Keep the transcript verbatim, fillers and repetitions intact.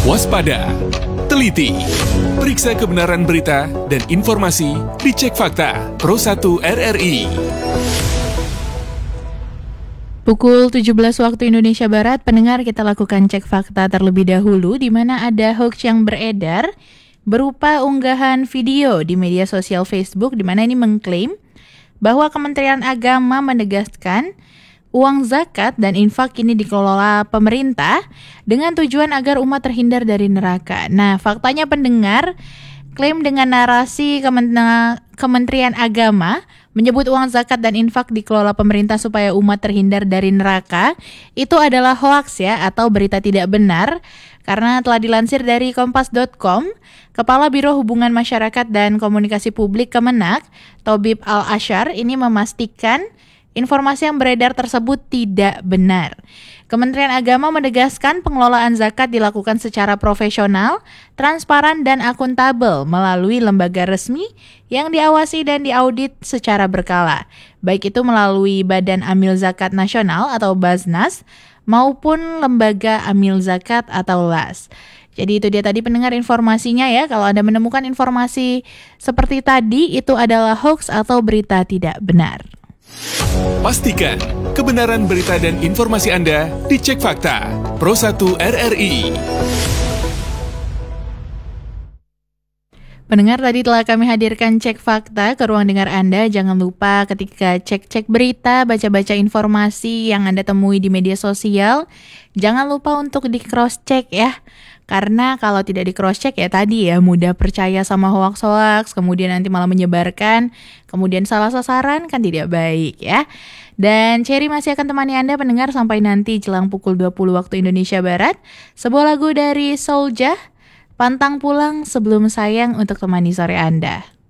Waspada, teliti, periksa kebenaran berita dan informasi di Cek Fakta Pro satu R R I. Pukul tujuh belas waktu Indonesia Barat, pendengar, kita lakukan cek fakta terlebih dahulu di mana ada hoax yang beredar berupa unggahan video di media sosial Facebook di mana ini mengklaim bahwa Kementerian Agama menegaskan uang zakat dan infak ini dikelola pemerintah dengan tujuan agar umat terhindar dari neraka. Nah, faktanya pendengar, klaim dengan narasi Kementerian Agama menyebut uang zakat dan infak dikelola pemerintah supaya umat terhindar dari neraka itu adalah hoaks ya, atau berita tidak benar, karena telah dilansir dari kompas dot com, Kepala Biro Hubungan Masyarakat dan Komunikasi Publik Kemenak, Thobib Al-Ashar, ini memastikan informasi yang beredar tersebut tidak benar. Kementerian Agama menegaskan pengelolaan zakat dilakukan secara profesional, transparan, dan akuntabel melalui lembaga resmi yang diawasi dan diaudit secara berkala, baik itu melalui Badan Amil Zakat Nasional atau Baznas maupun Lembaga Amil Zakat atau L A S. Jadi itu dia tadi pendengar informasinya ya. Kalau Anda menemukan informasi seperti tadi, itu adalah hoax atau berita tidak benar. Pastikan kebenaran berita dan informasi Anda di Cek Fakta Pro satu R R I. Pendengar, tadi telah kami hadirkan Cek Fakta ke ruang dengar Anda. Jangan lupa ketika cek-cek berita, baca-baca informasi yang Anda temui di media sosial, jangan lupa untuk di cross-check ya. Karena kalau tidak di cross-check ya tadi ya, mudah percaya sama hoax-hoax, kemudian nanti malah menyebarkan, kemudian salah sasaran, kan tidak baik ya. Dan Cherry masih akan temani Anda pendengar sampai nanti jelang pukul dua puluh waktu Indonesia Barat. Sebuah lagu dari Souljah, Pantang Pulang Sebelum Sayang, untuk temani sore Anda.